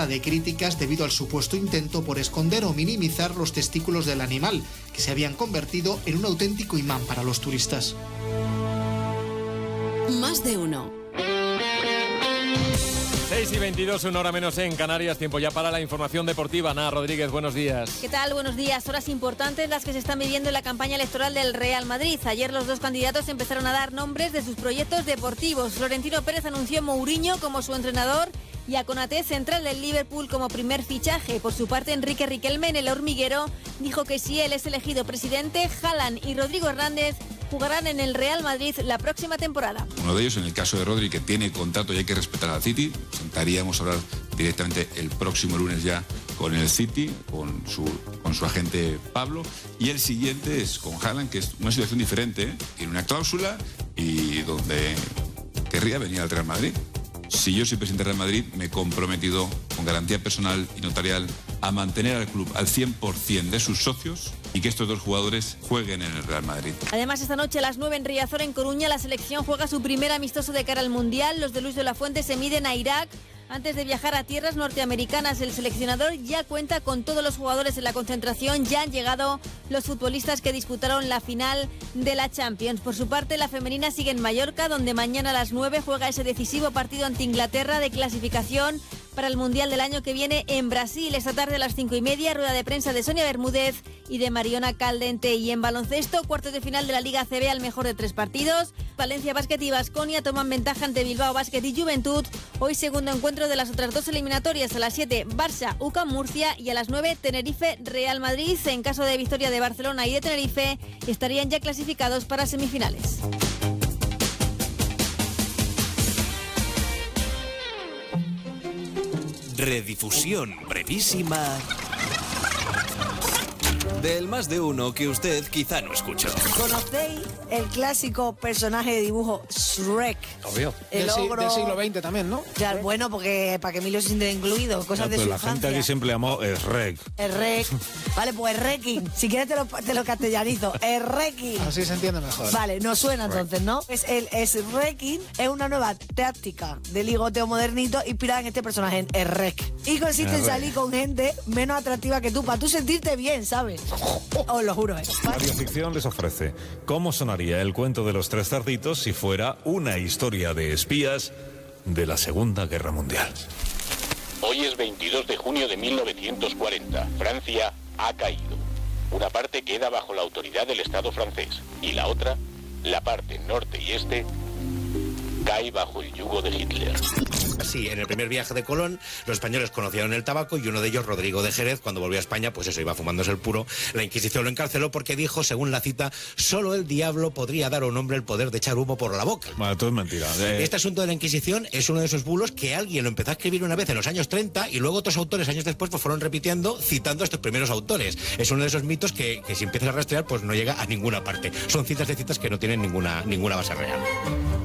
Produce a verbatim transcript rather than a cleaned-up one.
oleada de críticas debido al supuesto intento por esconder o minimizar los testículos del animal, que se habían convertido en un auténtico imán para los turistas. Más de uno. seis y veintidós, una hora menos en Canarias. Tiempo ya para la información deportiva. Ana Rodríguez, buenos días. ¿Qué tal? Buenos días. Horas importantes las que se están viviendo en la campaña electoral del Real Madrid. Ayer los dos candidatos empezaron a dar nombres de sus proyectos deportivos. Florentino Pérez anunció a Mourinho como su entrenador y a Konaté, central del Liverpool, como primer fichaje. Por su parte, Enrique Riquelme, en el hormiguero, dijo que si él es elegido presidente, Haaland y Rodrigo Hernández jugarán en el Real Madrid la próxima temporada. Uno de ellos, en el caso de Rodri, que tiene contrato y hay que respetar al City, sentaríamos a hablar directamente el próximo lunes ya con el City, con su, con su agente Pablo, y el siguiente es con Haaland, que es una situación diferente, ¿eh? Tiene una cláusula y donde querría venir al Real Madrid. Si yo soy presidente del Real Madrid, me he comprometido con garantía personal y notarial a mantener al club al cien por ciento de sus socios y que estos dos jugadores jueguen en el Real Madrid. Además, esta noche a las nueve en Riazor, en Coruña, la selección juega su primer amistoso de cara al Mundial. Los de Luis de la Fuente se miden a Irak. Antes de viajar a tierras norteamericanas, el seleccionador ya cuenta con todos los jugadores en la concentración. Ya han llegado los futbolistas que disputaron la final de la Champions. Por su parte, la femenina sigue en Mallorca, donde mañana a las nueve juega ese decisivo partido ante Inglaterra de clasificación para el Mundial del año que viene en Brasil. Esta tarde a las cinco y media, rueda de prensa de Sonia Bermúdez y de Mariona Caldente. Y en baloncesto, cuartos de final de la Liga A C B al mejor de tres partidos. Valencia Basket y Baskonia toman ventaja ante Bilbao Basket y Juventud. Hoy segundo encuentro de las otras dos eliminatorias. A las siete, Barça U C A M Murcia, y a las nueve, Tenerife Real Madrid. En caso de victoria de Barcelona y de Tenerife, estarían ya clasificados para semifinales. Redifusión brevísima del Más de Uno que usted quizá no escuchó. ¿Conocéis el clásico personaje de dibujo Shrek? Obvio. El del, ogro... del siglo veinte también, ¿no? Claro, bueno, porque para que Emilio se sienta incluido, cosas No, de pero su la infancia. gente aquí siempre llamó el rec. El rec. Vale, pues el requin. Si quieres te lo, te lo castellanizo. El requin. Así se entiende mejor. Vale, nos suena entonces, ¿no? Es el es requin es una nueva táctica de ligoteo modernito inspirada en este personaje, en el rec. Y consiste en salir con gente menos atractiva que tú, para tú sentirte bien, ¿sabes? Os lo juro, ¿eh? Radio Ficción les ofrece cómo sonaría el cuento de los tres cerditos si fuera una historia de espías de la Segunda Guerra Mundial. Hoy es veintidós de junio de mil novecientos cuarenta. Francia ha caído. Una parte queda bajo la autoridad del Estado francés y la otra, la parte norte y este, cae bajo el yugo de Hitler. Sí, en el primer viaje de Colón, los españoles conocieron el tabaco y uno de ellos, Rodrigo de Jerez, cuando volvió a España, pues eso, iba fumándose el puro. La Inquisición lo encarceló porque dijo, según la cita, solo el diablo podría dar a un hombre el poder de echar humo por la boca. Bueno, todo es mentira. Eh... Este asunto de la Inquisición es uno de esos bulos que alguien lo empezó a escribir una vez en los años treinta y luego otros autores años después pues fueron repitiendo, citando a estos primeros autores. Es uno de esos mitos que, que si empiezas a rastrear pues no llega a ninguna parte. Son citas de citas que no tienen ninguna, ninguna base real.